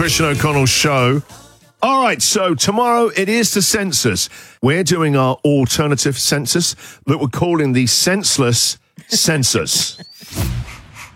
Christian O'Connell show. All right, so tomorrow it is the census. We're doing our alternative census that we're calling the senseless census.